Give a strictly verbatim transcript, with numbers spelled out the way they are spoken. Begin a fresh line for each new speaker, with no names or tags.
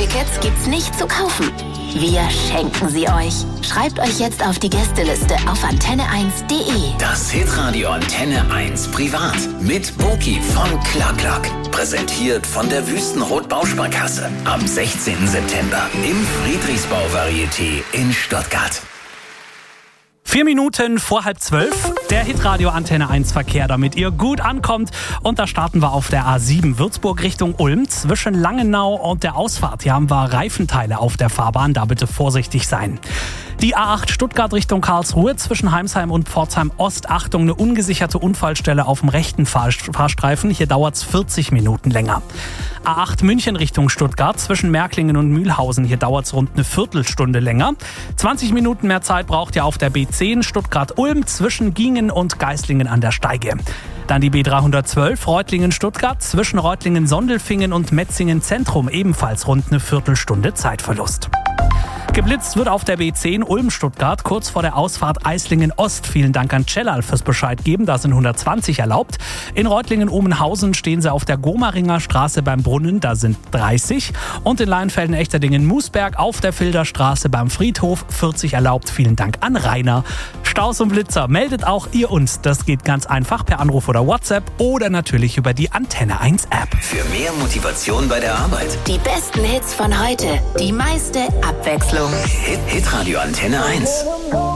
Tickets gibt's nicht zu kaufen. Wir schenken sie euch. Schreibt euch jetzt auf die Gästeliste auf antenne eins punkt de.
Das Hitradio Antenne eins Privat mit Boki von Klack Klack. Präsentiert von der Wüstenrot Bausparkasse. Am sechzehnten September im Friedrichsbau Varieté in Stuttgart.
Vier Minuten vor halb zwölf, der Hitradio Antenne eins Verkehr, damit ihr gut ankommt. Und da starten wir auf der A sieben Würzburg Richtung Ulm. Zwischen Langenau und der Ausfahrt. Hier haben wir Reifenteile auf der Fahrbahn, da bitte vorsichtig sein. Die A acht Stuttgart Richtung Karlsruhe zwischen Heimsheim und Pforzheim Ost. Achtung, eine ungesicherte Unfallstelle auf dem rechten Fahr- Fahrstreifen. Hier dauert es vierzig Minuten länger. A acht München Richtung Stuttgart zwischen Märklingen und Mühlhausen. Hier dauert es rund eine Viertelstunde länger. zwanzig Minuten mehr Zeit braucht ihr auf der B zehn Stuttgart-Ulm zwischen Gingen und Geislingen an der Steige. Dann die B dreihundertzwölf Reutlingen-Stuttgart zwischen Reutlingen-Sondelfingen und Metzingen-Zentrum. Ebenfalls rund eine Viertelstunde Zeitverlust. Geblitzt wird auf der B zehn Ulm-Stuttgart kurz vor der Ausfahrt Eislingen-Ost. Vielen Dank an Cellal fürs Bescheid geben, da sind hundertzwanzig erlaubt. In Reutlingen-Omenhausen stehen sie auf der Gomaringer Straße beim Brunnen, da sind dreißig. Und in Leinfelden-Echterdingen-Moosberg auf der Filderstraße beim Friedhof vierzig erlaubt. Vielen Dank an Rainer. Staus und Blitzer, meldet auch ihr uns. Das geht ganz einfach per Anruf oder WhatsApp oder natürlich über die Antenne eins App.
Für mehr Motivation bei der Arbeit.
Die besten Hits von heute, die meiste Abwechslung.
Hit, Hitradio Antenne eins.